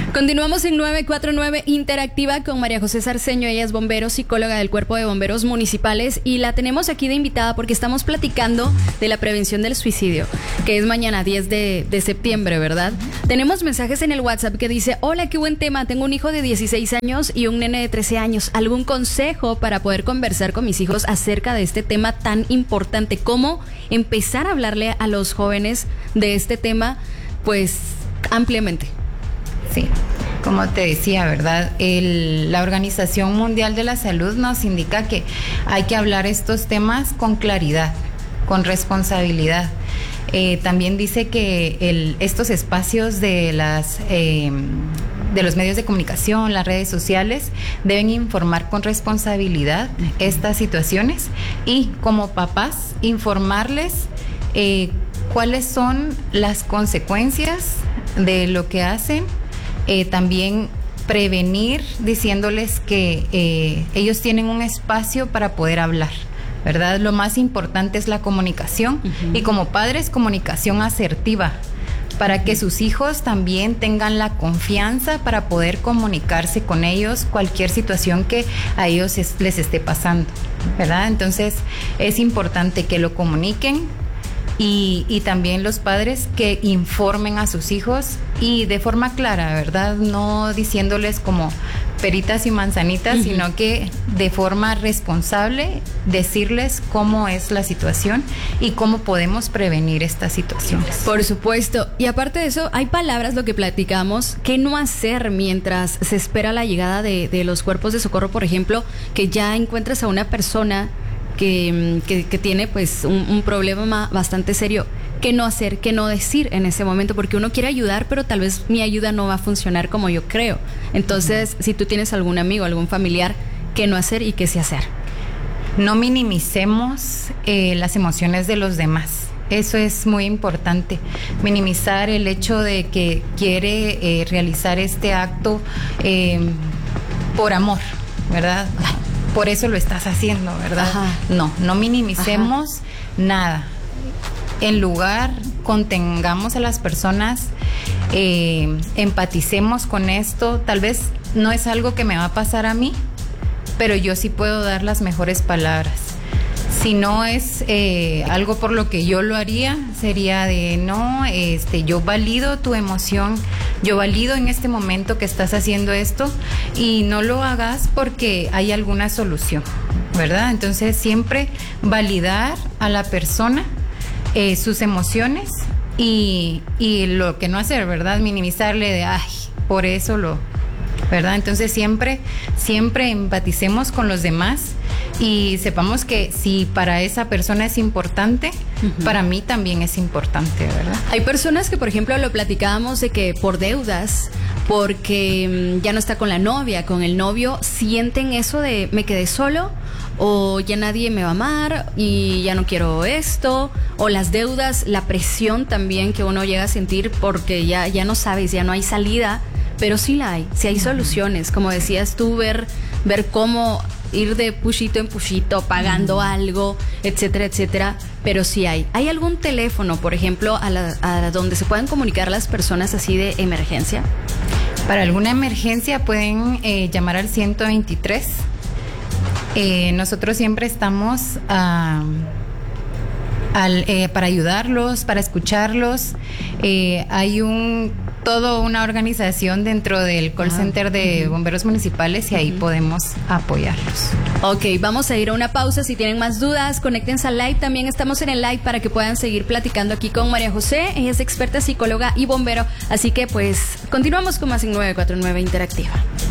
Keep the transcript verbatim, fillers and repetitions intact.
Continuamos en nueve cuatro nueve Interactiva con María José Sarceño. Ella es bombero, psicóloga del Cuerpo de Bomberos Municipales, y la tenemos aquí de invitada porque estamos platicando de la prevención del suicidio, que es mañana diez de septiembre, ¿verdad? Tenemos mensajes en el WhatsApp que dice: hola, qué buen tema, tengo un hijo de dieciséis años y un nene de trece años. ¿Algún consejo para poder conversar con mis hijos acerca de este tema tan importante? ¿Cómo empezar a hablarle a los jóvenes de este tema, pues, ampliamente? Sí, como te decía, ¿verdad? El, la Organización Mundial de la Salud nos indica que hay que hablar estos temas con claridad, con responsabilidad. Eh, también dice que el, estos espacios de, las, eh, de los medios de comunicación, las redes sociales, deben informar con responsabilidad estas situaciones y, como papás, informarles eh, cuáles son las consecuencias de lo que hacen. Eh, también prevenir diciéndoles que eh, ellos tienen un espacio para poder hablar, ¿verdad? Lo más importante es la comunicación, uh-huh. Y como padres, comunicación asertiva, para que sus hijos también tengan la confianza para poder comunicarse con ellos cualquier situación que a ellos es, les esté pasando, ¿verdad? Entonces es importante que lo comuniquen. Y, y también los padres que informen a sus hijos y de forma clara, ¿verdad? No diciéndoles como peritas y manzanitas, uh-huh. Sino que de forma responsable decirles cómo es la situación y cómo podemos prevenir estas situaciones. Por supuesto. Y aparte de eso, hay palabras, lo que platicamos, que no hacer mientras se espera la llegada de, de los cuerpos de socorro, por ejemplo, que ya encuentras a una persona Que, que, que tiene pues un, un problema bastante serio. ¿Qué no hacer? ¿Qué no decir en ese momento? Porque uno quiere ayudar, pero tal vez mi ayuda no va a funcionar como yo creo. Entonces, uh-huh. Si tú tienes algún amigo, algún familiar, ¿qué no hacer y qué sí hacer? No minimicemos eh, las emociones de los demás. Eso es muy importante. Minimizar el hecho de que quiere eh, realizar este acto eh, por amor, ¿verdad? Por eso lo estás haciendo, ¿verdad? Ajá. No, no minimicemos Ajá. nada. En lugar, contengamos a las personas, eh, empaticemos con esto. Tal vez no es algo que me va a pasar a mí, pero yo sí puedo dar las mejores palabras. Si no es eh, algo por lo que yo lo haría, sería de no, este, yo valido tu emoción, yo valido en este momento que estás haciendo esto y no lo hagas porque hay alguna solución, ¿verdad? Entonces siempre validar a la persona, eh, sus emociones y, y lo que no hacer, ¿verdad? Minimizarle de, ay, por eso lo, ¿verdad? Entonces siempre, siempre empaticemos con los demás. Y sepamos que si para esa persona es importante, uh-huh. Para mí también es importante, ¿verdad? Hay personas que, por ejemplo, lo platicábamos de que por deudas, porque um, ya no está con la novia, con el novio, sienten eso de me quedé solo, o ya nadie me va a amar y ya no quiero esto, o las deudas, la presión también que uno llega a sentir porque ya, ya no sabes, ya no hay salida, pero sí la hay, sí hay uh-huh. soluciones, como decías tú, ver, ver cómo ir de pushito en pushito, pagando mm. algo, etcétera, etcétera, pero sí hay. ¿Hay algún teléfono, por ejemplo, a, la, a donde se puedan comunicar las personas así de emergencia? Para alguna emergencia pueden eh, llamar al ciento veintitrés. Eh, nosotros siempre estamos uh, al, eh, para ayudarlos, para escucharlos. Eh, hay un toda una organización dentro del call center ah, de uh-huh. bomberos municipales y ahí uh-huh. podemos apoyarlos. Ok, vamos a ir a una pausa. Si tienen más dudas, conéctense al live. También estamos en el live para que puedan seguir platicando aquí con María José. Ella es experta psicóloga y bombero. Así que pues continuamos con más en nueve cuatro nueve Interactiva.